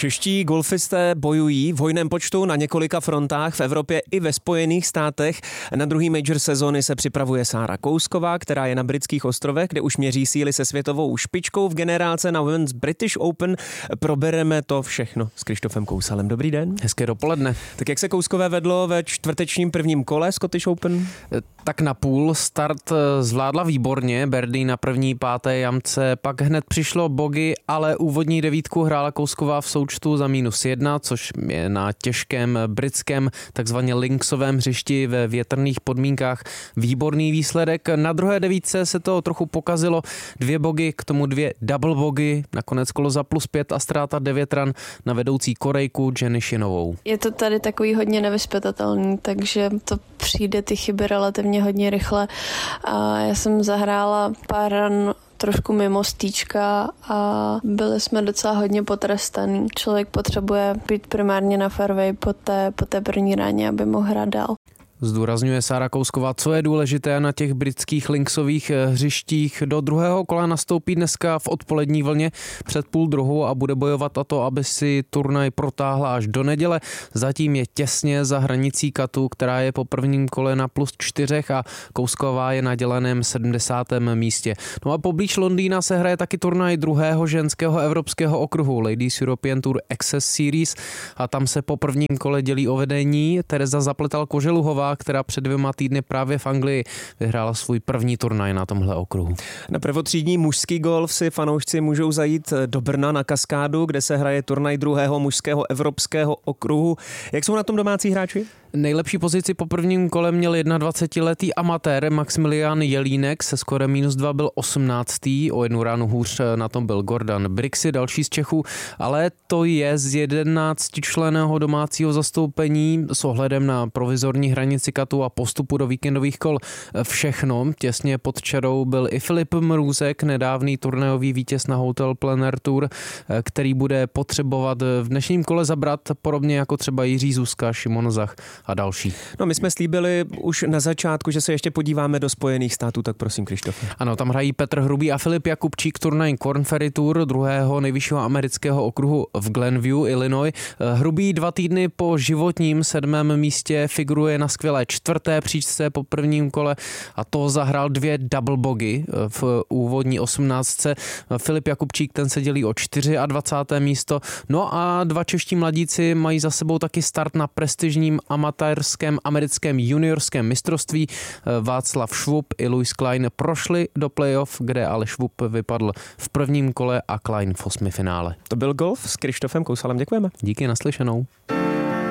Čeští golfisté bojují v hojném počtu na několika frontách v Evropě i ve Spojených státech. Na druhý major sezóny se připravuje Sára Kousková, která je na Britských ostrovech, kde už měří síly se světovou špičkou v generálce na Women's British Open. Probereme to všechno s Krištofem Kousalem. Dobrý den. Hezké dopoledne. Tak jak se Kouskové vedlo ve čtvrtečním prvním kole Scottish Open? Tak na půl. Start zvládla výborně, birdie na první páté jamce, pak hned přišlo bogey, ale úvodní devítku hrála Kousková v součtu za -1, což je na těžkém britském takzvaně linksovém hřišti ve větrných podmínkách výborný výsledek. Na druhé devítce se to trochu pokazilo, 2 bogey, k tomu 2 double bogey, nakonec kolo za +5 a ztráta 9 ran na vedoucí Korejku Jenny Shinovou. Je to tady takový hodně nevyzpytatelný, takže to přijde ty chyby relativně hodně rychle. A já jsem zahrála pár ran trošku mimo stýčka a byli jsme docela hodně potrestaný. Člověk potřebuje být primárně na fairway po té první ráně, aby mohl hrát dál. Zdůrazňuje Sára Kousková, co je důležité na těch britských linksových hřištích. Do druhého kola nastoupí dneska v odpolední vlně před půl druhou a bude bojovat o to, aby si turnaj protáhla až do neděle. Zatím je těsně za hranicí katu, která je po prvním kole na +4 a Kousková je na děleném 70. místě. No a poblíž Londýna se hraje taky turnaj druhého ženského evropského okruhu Ladies European Tour Access Series a tam se po prvním kole dělí o vedení Tereza Zapletal-Koželuhová, která před 2 týdny právě v Anglii vyhrála svůj první turnaj na tomhle okruhu. Na prvotřídní mužský golf si fanoušci můžou zajít do Brna na Kaskádu, kde se hraje turnaj druhého mužského evropského okruhu. Jak jsou na tom domácí hráči? Nejlepší pozici po prvním kole měl 21letý amatér Maximilian Jelínek, se skorem -2 byl 18. O 1 ránu hůř na tom byl Gordon Brixy, další z Čechů, ale to je z 11členného domácího zastoupení s ohledem na provizorní hranici katu a postupu do víkendových kol všechno. Těsně pod čarou byl i Filip Mrůzek, nedávný turnajový vítěz na Hotel Plein Air Tour, který bude potřebovat v dnešním kole zabrat, podobně jako třeba Jiří Zuzka, Šimon Zach a další. No, my jsme slíbili už na začátku, že se ještě podíváme do Spojených států, tak prosím, Krištofe. Ano, tam hrají Petr Hrubý a Filip Jakubčík turnaj Korn Ferry Tour druhého nejvyššího amerického okruhu v Glenview, Illinois. Hrubý 2 týdny po životním 7. místě figuruje na skvělé 4. příčce po prvním kole a to zahrál 2 double bogey v úvodní 18. Filip Jakubčík, ten se dělí o 24. místo. No a 2 čeští mladíci mají za sebou taky start na prestižním amatérském americkém juniorském mistrovství. Václav Švup i Louis Klein prošli do playoff, kde ale Švup vypadl v prvním kole a Klein v 8. finále. To byl golf s Krištofem Kousalem, děkujeme. Díky, naslyšenou.